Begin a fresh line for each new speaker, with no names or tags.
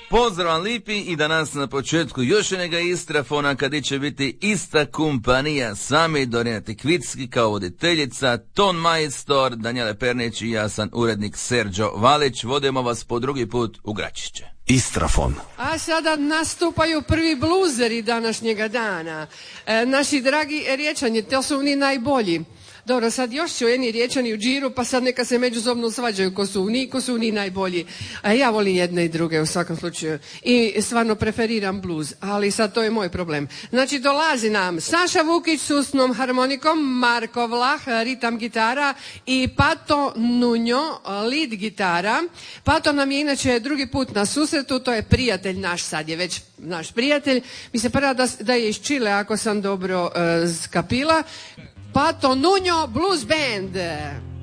Pozdrav vam lipi i danas na početku još jednoga Istrafona kada će biti ista kompanija sami Dorina Tekvicki kao voditeljica, ton majstor Danijela Pernić i ja sam urednik Serđo Valić. Vodimo vas po drugi put u Gračišće.
Istrafon.
A sada nastupaju prvi bluzeri današnjega dana. Naši dragi Riječani, to su oni najbolji. Dobro, sad još će jedni Riječani u džiru, pa sad neka se međusobno svađaju ko su oni najbolji. A ja volim jedne i druge u svakom slučaju. I stvarno preferiram bluz, ali sad to je moj problem. Znači, dolazi nam Saša Vukić s usnom harmonikom, Marko Vlah, ritam gitara i Pato Nunjo, lead gitara. Pato nam je inače drugi put na susretu, to je prijatelj naš, sad je već naš prijatelj. Mi se prva da je iz Čile, ako sam dobro skapila. Pato Nunjo Blues Band.